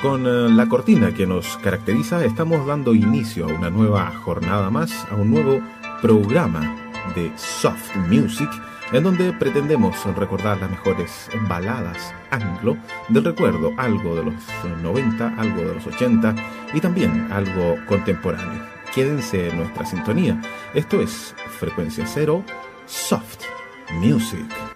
Con la cortina que nos caracteriza, estamos dando inicio a una nueva jornada más, a un nuevo programa de Soft Music, en donde pretendemos recordar las mejores baladas anglo del recuerdo, algo de los 90, algo de los 80 y también algo contemporáneo. Quédense en nuestra sintonía. Esto es Frecuencia Cero, Soft Music.